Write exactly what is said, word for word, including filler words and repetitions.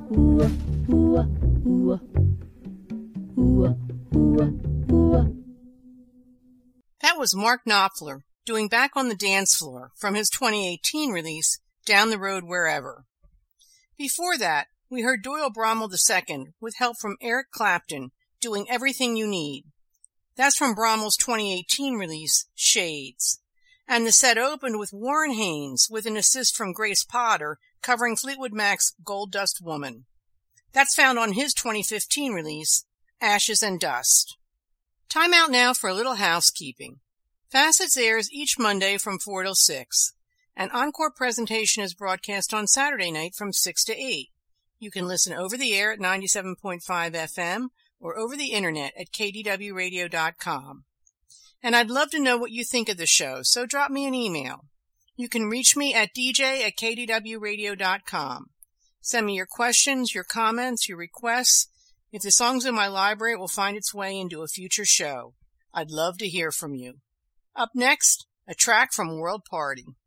That was Mark Knopfler doing Back on the Dance Floor from his twenty eighteen release, Down the Road Wherever. Before that, we heard Doyle Bromwell the Second with help from Eric Clapton doing Everything You Need. That's from Bromwell's twenty eighteen release, Shades. And the set opened with Warren Haynes with an assist from Grace Potter covering Fleetwood Mac's Gold Dust Woman. That's found on his twenty fifteen release, Ashes and Dust. Time out now for a little housekeeping. Facets airs each Monday from four till six. An encore presentation is broadcast on Saturday night from six to eight. You can listen over the air at ninety-seven point five F M or over the internet at K D W radio dot com. And I'd love to know what you think of the show, so drop me an email. You can reach me at D J at K D W radio dot com. Send me your questions, your comments, your requests. If the song's in my library, it will find its way into a future show. I'd love to hear from you. Up next, a track from World Party.